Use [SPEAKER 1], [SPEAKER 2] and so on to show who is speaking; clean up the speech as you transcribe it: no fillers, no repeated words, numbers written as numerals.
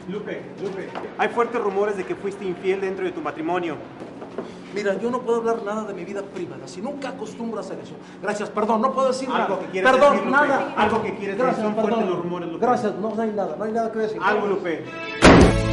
[SPEAKER 1] Lupe, hay fuertes rumores de que fuiste infiel dentro de tu matrimonio.
[SPEAKER 2] Mira, yo no puedo hablar nada de mi vida privada. Si nunca acostumbro a hacer eso. Gracias, perdón, no puedo decir
[SPEAKER 1] Algo
[SPEAKER 2] nada.
[SPEAKER 1] que quieres
[SPEAKER 2] Perdón,
[SPEAKER 1] decir, Lupe.
[SPEAKER 2] nada.
[SPEAKER 1] Algo que quieres decir.
[SPEAKER 2] Gracias,
[SPEAKER 1] Son
[SPEAKER 2] perdón.
[SPEAKER 1] fuertes los rumores, Lupe.
[SPEAKER 2] Gracias, no hay nada que decir.
[SPEAKER 1] Algo, Lupe.